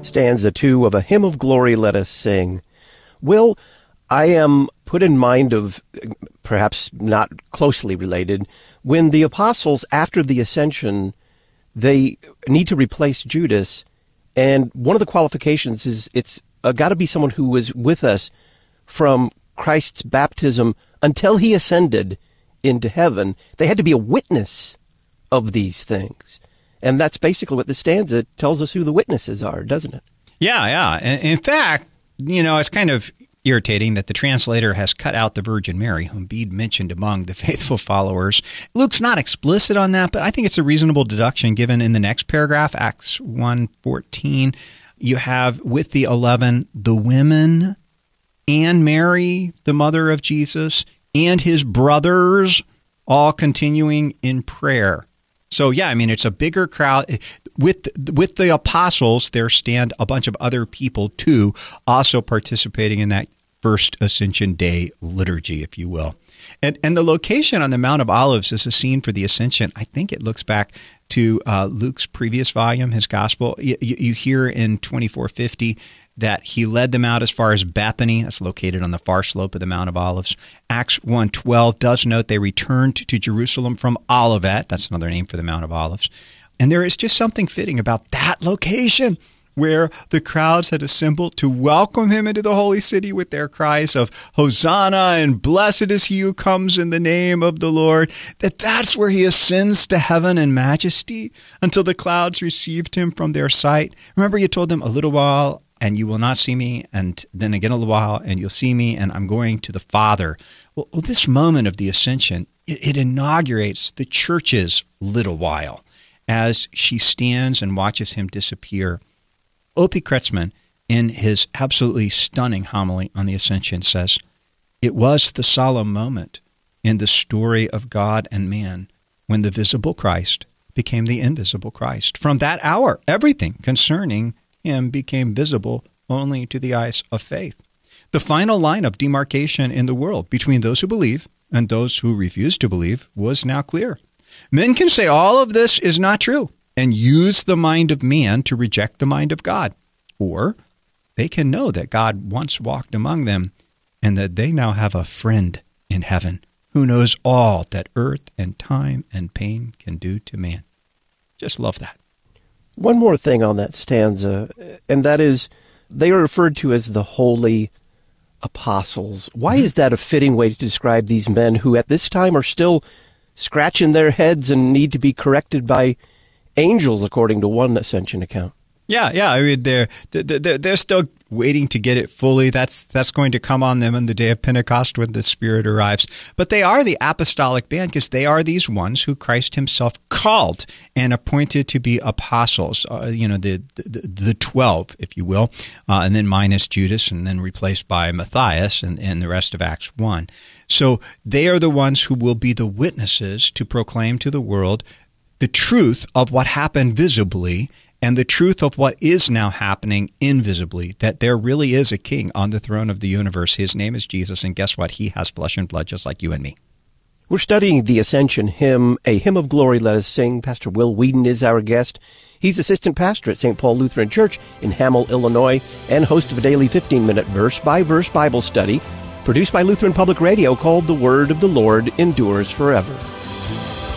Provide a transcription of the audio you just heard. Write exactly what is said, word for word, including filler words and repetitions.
Stanza two of A Hymn of Glory Let Us Sing. Will, I am put in mind of, perhaps not closely related, when the apostles, after the ascension, they need to replace Judas, and one of the qualifications is it's uh, got to be someone who was with us from Christ's baptism until he ascended into heaven. They had to be a witness of these things. And that's basically what the stanza tells us who the witnesses are, doesn't it? Yeah, yeah. In fact, you know, it's kind of irritating that the translator has cut out the Virgin Mary, whom Bede mentioned among the faithful followers. Luke's not explicit on that, but I think it's a reasonable deduction given in the next paragraph, Acts one fourteen. You have with the eleven, the women and Mary, the mother of Jesus, and his brothers, all continuing in prayer. So, yeah, I mean, it's a bigger crowd. With with the apostles, there stand a bunch of other people, too, also participating in that first Ascension Day liturgy, if you will. And and the location on the Mount of Olives is a scene for the Ascension. I think it looks back to uh, Luke's previous volume, his Gospel. You, you hear in twenty-four fifty that he led them out as far as Bethany. That's located on the far slope of the Mount of Olives. Acts one twelve does note they returned to Jerusalem from Olivet. That's another name for the Mount of Olives. And there is just something fitting about that location where the crowds had assembled to welcome him into the holy city with their cries of Hosanna and blessed is he who comes in the name of the Lord, that that's where he ascends to heaven in majesty until the clouds received him from their sight. Remember, you told them a little while and you will not see me, and then again a little while, and you'll see me, and I'm going to the Father. Well, well this moment of the Ascension, it, it inaugurates the church's little while as she stands and watches him disappear. O P Kretzmann, in his absolutely stunning homily on the Ascension, says, "It was the solemn moment in the story of God and man when the visible Christ became the invisible Christ. From that hour, everything concerning him became visible only to the eyes of faith. The final line of demarcation in the world between those who believe and those who refuse to believe was now clear. Men can say all of this is not true and use the mind of man to reject the mind of God, or they can know that God once walked among them and that they now have a friend in heaven who knows all that earth and time and pain can do to man." Just love that. One more thing on that stanza, and that is they are referred to as the holy apostles. Why is that a fitting way to describe these men who at this time are still scratching their heads and need to be corrected by angels, according to one Ascension account? Yeah, yeah. I mean, they're they're they're still waiting to get it fully. That's that's going to come on them on the day of Pentecost when the Spirit arrives. But they are the apostolic band because they are these ones who Christ Himself called and appointed to be apostles. Uh, you know, the, the the twelve, if you will, uh, and then minus Judas, and then replaced by Matthias and, and the rest of Acts one. So they are the ones who will be the witnesses to proclaim to the world the truth of what happened visibly and the truth of what is now happening invisibly, that there really is a king on the throne of the universe. His name is Jesus, and guess what? He has flesh and blood just like you and me. We're studying the Ascension hymn, A Hymn of Glory Let Us Sing. Pastor Will Whedon is our guest. He's assistant pastor at Saint Paul Lutheran Church in Hamel, Illinois, and host of a daily fifteen-minute verse-by-verse Bible study produced by Lutheran Public Radio called The Word of the Lord Endures Forever.